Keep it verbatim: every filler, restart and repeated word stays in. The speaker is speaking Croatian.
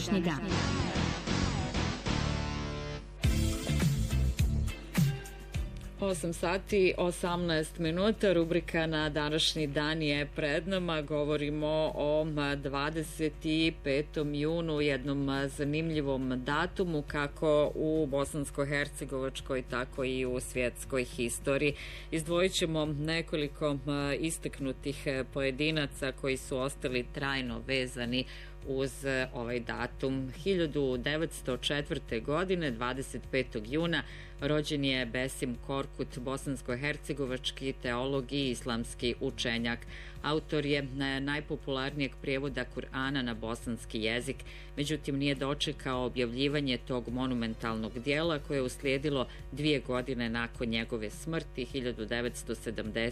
današnji dan. osam sati osamnaest minuta, rubrika na današnji dan je pred nama. Govorimo o dvadeset petom junu, jednom zanimljivom datumu kako u bosansko-hercegovačkoj, tako i u svjetskoj historiji. Izdvojit ćemo nekoliko istaknutih pojedinaca koji su ostali trajno vezani uz ovaj datum. hiljadu devetsto četvrte. godine, dvadeset petog juna, rođen je Besim Korkut, bosansko-hercegovački teolog i islamski učenjak. Autor je najpopularnijeg prijevoda Kur'ana na bosanski jezik, međutim nije dočekao objavljivanje tog monumentalnog dijela koje je uslijedilo dvije godine nakon njegove smrti, hiljadu devetsto sedamdeset